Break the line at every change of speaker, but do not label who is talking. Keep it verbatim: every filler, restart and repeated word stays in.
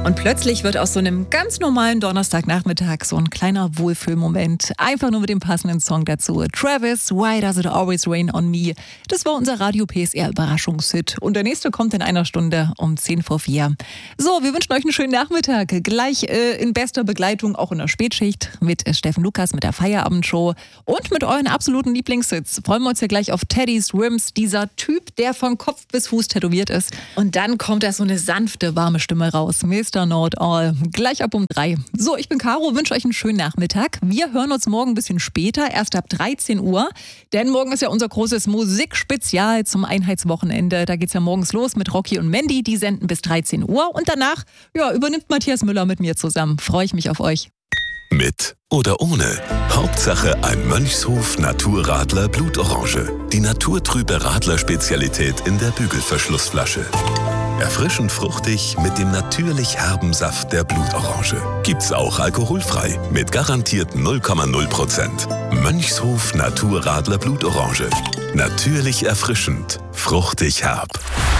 Und plötzlich wird aus so einem ganz normalen Donnerstagnachmittag so ein kleiner Wohlfühlmoment. Einfach nur mit dem passenden Song dazu. Travis, Why Does It Always Rain on Me? Das war unser Radio P S R-Überraschungshit. Und der nächste kommt in einer Stunde um zehn vor vier. So, wir wünschen euch einen schönen Nachmittag. Gleich äh, in bester Begleitung, auch in der Spätschicht, mit äh, Steffen Lukas, mit der Feierabendshow und mit euren absoluten Lieblingshits. Freuen wir uns ja gleich auf Teddy's Rims, dieser Typ, der von Kopf bis Fuß tätowiert ist. Und dann kommt da so eine sanfte, warme Stimme raus. Mister Know It All. Gleich ab um drei. So, ich bin Caro, wünsche euch einen schönen Nachmittag. Wir hören uns morgen ein bisschen später, erst ab dreizehn Uhr. Denn morgen ist ja unser großes Musikspezial zum Einheitswochenende. Da geht's ja morgens los mit Rocky und Mandy. Die senden bis dreizehn Uhr. Und danach ja, übernimmt Matthias Müller mit mir zusammen. Freue ich mich auf euch.
Mit oder ohne. Hauptsache ein Mönchshof Naturradler Blutorange. Die naturtrübe Radler-Spezialität in der Bügelverschlussflasche. Erfrischend fruchtig mit dem natürlich herben Saft der Blutorange. Gibt's auch alkoholfrei mit garantierten null Komma null Prozent. Mönchshof Naturradler Blutorange. Natürlich erfrischend, fruchtig herb.